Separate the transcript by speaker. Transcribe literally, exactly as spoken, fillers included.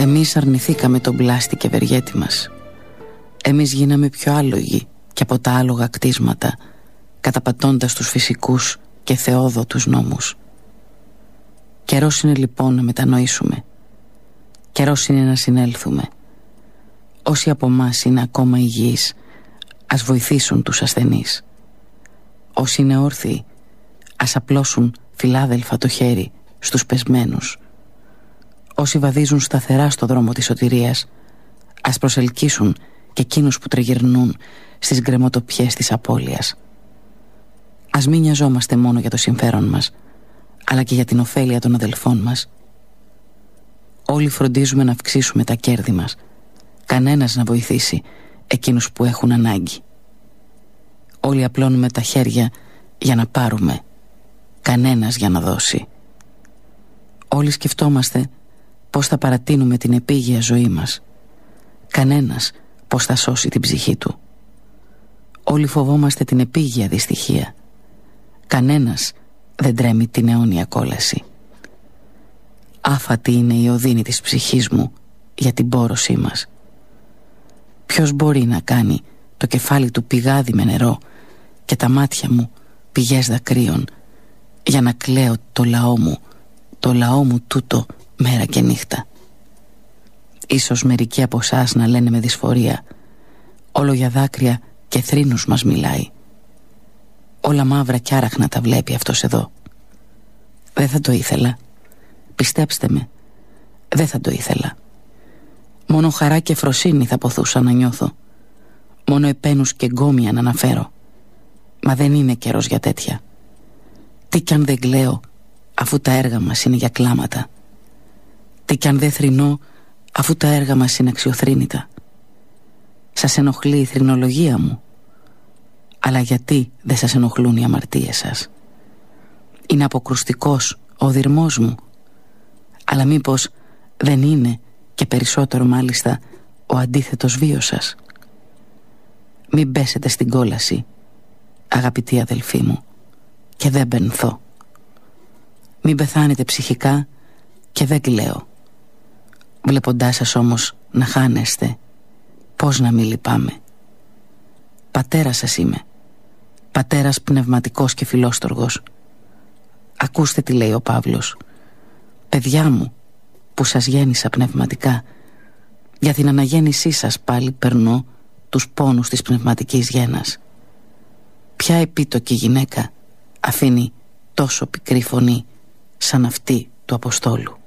Speaker 1: Εμείς αρνηθήκαμε τον πλάστη και βεργέτη μας. Εμείς γίναμε πιο άλογοι και από τα άλογα κτίσματα, καταπατώντας τους φυσικούς και θεόδοτους νόμους. Καιρός είναι λοιπόν να μετανοήσουμε. Καιρός είναι να συνέλθουμε. Όσοι από μας είναι ακόμα υγιείς, ας βοηθήσουν τους ασθενείς. Όσοι είναι όρθιοι, ας απλώσουν φιλάδελφα το χέρι στους πεσμένους. Όσοι βαδίζουν σταθερά στο δρόμο της σωτηρίας, ας προσελκύσουν και εκείνους που τριγυρνούν στις γκρεμοτοπιές της απώλειας. Ας μην νοιαζόμαστε μόνο για το συμφέρον μας, αλλά και για την ωφέλεια των αδελφών μας. Όλοι φροντίζουμε να αυξήσουμε τα κέρδη μας, κανένας να βοηθήσει εκείνους που έχουν ανάγκη. Όλοι απλώνουμε τα χέρια για να πάρουμε, κανένας για να δώσει. Όλοι σκεφτόμαστε πώς θα παρατείνουμε την επίγεια ζωή μας, κανένας πώς θα σώσει την ψυχή του. Όλοι φοβόμαστε την επίγεια δυστυχία, κανένας δεν τρέμει την αιώνια κόλαση. Άφατη είναι η οδύνη της ψυχής μου για την πόρωσή μας. Ποιος μπορεί να κάνει το κεφάλι του πηγάδι με νερό και τα μάτια μου πηγές δακρύων, για να κλαίω το λαό μου, το λαό μου τούτο μέρα και νύχτα. Ίσως μερικοί από εσάς να λένε με δυσφορία, όλο για δάκρυα και θρήνους μας μιλάει. Όλα μαύρα κι άραχνα τα βλέπει αυτός εδώ. Δεν θα το ήθελα. Πιστέψτε με, δεν θα το ήθελα. Μόνο χαρά και φροσύνη θα ποθούσα να νιώθω. Μόνο επένους και γκόμια να αναφέρω. Μα δεν είναι καιρός για τέτοια. Τι κι αν δεν κλαίω, αφού τα έργα μας είναι για κλάματα. Τι κι αν δεν θρηνώ, αφού τα έργα μας είναι αξιοθρήνητα. Σας ενοχλεί η θρηνολογία μου? Αλλά γιατί δεν σας ενοχλούν οι αμαρτίες σας? Είναι αποκρουστικός ο οδυρμός μου? Αλλά μήπως δεν είναι και περισσότερο μάλιστα ο αντίθετος βίος σας? Μην πέσετε στην κόλαση, αγαπητοί αδελφοί μου, και δεν πενθώ. Μην πεθάνετε ψυχικά και δεν κλαίω. Βλέποντάς σας όμως να χάνεστε, πώς να μην λυπάμαι? Πατέρας σας είμαι, πατέρας πνευματικός και φιλόστοργος. Ακούστε τι λέει ο Παύλος. Παιδιά μου, που σας γέννησα πνευματικά, για την αναγέννησή σας πάλι περνώ τους πόνους της πνευματικής γένας. Ποια επίτοκη γυναίκα αφήνει τόσο πικρή φωνή σαν αυτή του Αποστόλου?